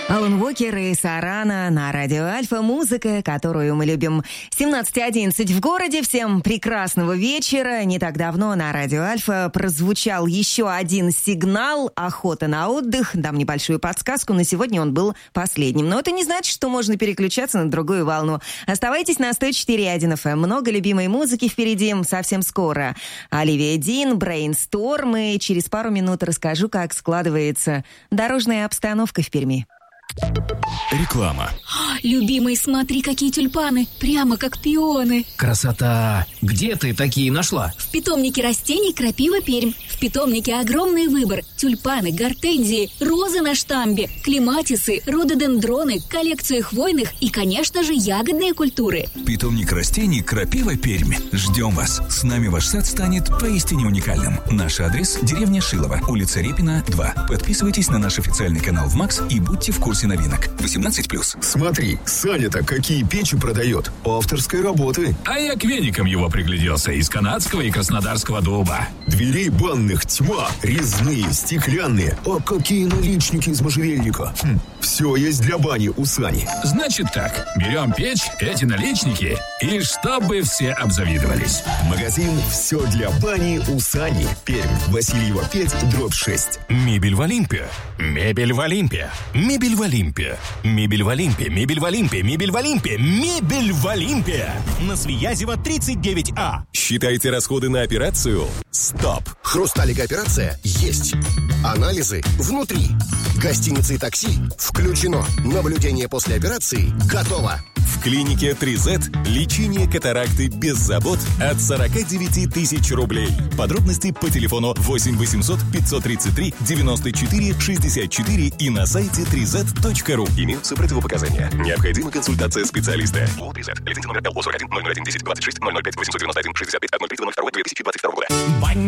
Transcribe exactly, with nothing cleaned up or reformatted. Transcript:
Алан Уокер и Сорана на радио Альфа. Музыка, которую мы любим. семнадцать одиннадцать в городе. Всем прекрасного вечера. Не так давно на радио Альфа прозвучал еще один сигнал. Охота на отдых. Дам небольшую подсказку. На сегодня он был последним. Но это не значит, что можно переключаться на другую волну. Оставайтесь на сто четыре и один эф эм. Много любимой музыки впереди совсем скоро. Оливия Дин, Брейнсторм. И через пару минут расскажу, как складывается дорожная обстановка в Перми. Реклама. Любимый, смотри, какие тюльпаны, прямо как пионы. Красота! Где ты такие нашла? В питомнике растений «Крапива Пермь». В питомнике огромный выбор: тюльпаны, гортензии, розы на штамбе, клематисы, рододендроны, коллекция хвойных и, конечно же, ягодные культуры. Питомник растений «Крапива Пермь». Ждем вас. С нами ваш сад станет поистине уникальным. Наш адрес – деревня Шилово, улица Репина, два. Подписывайтесь на наш официальный канал в Макс и будьте в курсе новинок. восемнадцать плюс. Смотри, Саня-то какие печи продает. Авторской работы. А я к веникам его пригляделся. Из канадского и краснодарского дуба. Дверей банных тьма. Резные, стеклянные. А какие наличники из можжевельника. Хм, все есть для бани у Сани. Значит так, берем печь, эти наличники, и чтобы все обзавидовались. Магазин «Все для бани» у Сани. Пермь, Васильева пять, дробь шесть. Мебель в Олимпе. Мебель в Олимпе. Мебель в Олимпе. Мебель в Олимпе. Мебель в Олимпе. Мебель в Олимпе. Мебель в Олимпе. На Свиязева тридцать девять А. Считаете расходы на операцию? Стоп! Хрусталик операция есть. Анализы внутри. Гостиница и такси включено. Наблюдение после операции готово. В клинике три зет лечение катаракты без забот от сорок девять тысяч рублей. Подробности по телефону восемь восемьсот пятьсот тридцать три девяносто четыре шестьдесят четыре и на сайте три зет точка ру. Имеются противопоказания. Необходима консультация специалиста. ООО три зет. Лицензия номер эл о сорок один ноль ноль один десять двадцать шесть ноль ноль пять восемьсот девяносто один шестьдесят пять ноль пять ноль два две тысячи двадцать второго года.